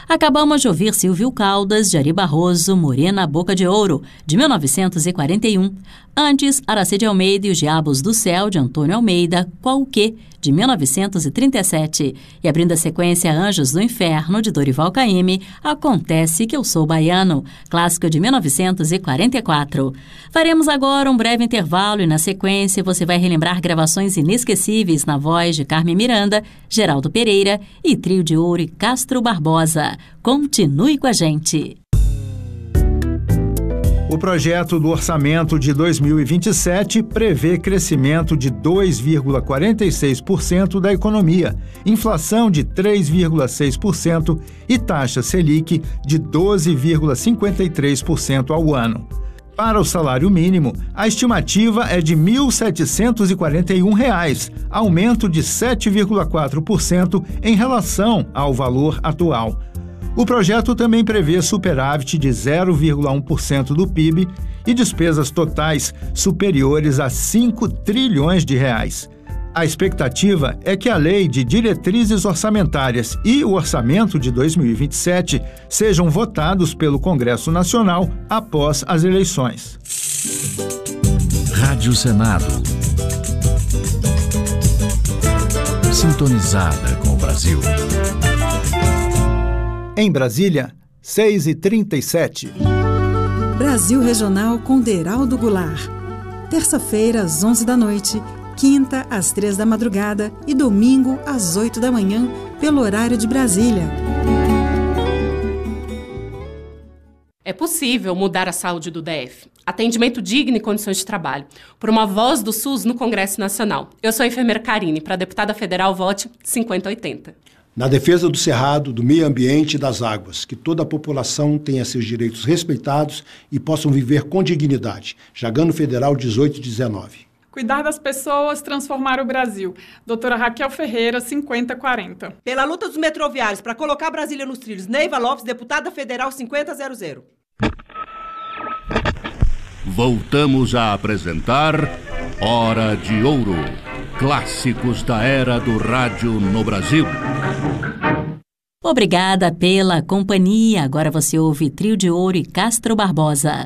Acabamos de ouvir Silvio Caldas, de Ari Barroso, Morena Boca de Ouro, de 1941. Antes, Aracide Almeida e os Diabos do Céu, de Antônio Almeida, Qual o Quê, de 1937. E abrindo a sequência Anjos do Inferno, de Dorival Caymmi, Acontece que Eu Sou Baiano, clássico de 1944. Faremos agora um breve intervalo e na sequência você vai relembrar gravações inesquecíveis na voz de Carmen Miranda, Geraldo Pereira e Trio de Ouro e Castro Barbosa. Continue com a gente. O projeto do orçamento de 2027 prevê crescimento de 2,46% da economia, inflação de 3,6% e taxa Selic de 12,53% ao ano. Para o salário mínimo, a estimativa é de R$ 1.741, aumento de 7,4% em relação ao valor atual. O projeto também prevê superávit de 0,1% do PIB e despesas totais superiores a 5 trilhões de reais. A expectativa é que a Lei de Diretrizes Orçamentárias e o Orçamento de 2027 sejam votados pelo Congresso Nacional após as eleições. Rádio Senado. Sintonizada com o Brasil. Em Brasília, 6h37. Brasil Regional com Deraldo Goulart. Terça-feira, às 11 da noite, quinta, às 3 da madrugada e domingo, às 8 da manhã, pelo horário de Brasília. É possível mudar a saúde do DF. Atendimento digno e condições de trabalho. Por uma voz do SUS no Congresso Nacional. Eu sou a enfermeira Karine. Para deputada federal, vote 5080. Na defesa do cerrado, do meio ambiente e das águas, que toda a população tenha seus direitos respeitados e possam viver com dignidade. Jagano Federal 1819. Cuidar das pessoas, transformar o Brasil. Doutora Raquel Ferreira, 5040. Pela luta dos metroviários para colocar Brasília nos trilhos, Neiva Lopes, deputada federal 5000. Voltamos a apresentar Hora de Ouro. Clássicos da era do rádio no Brasil. Obrigada pela companhia. Agora você ouve Trio de Ouro e Castro Barbosa.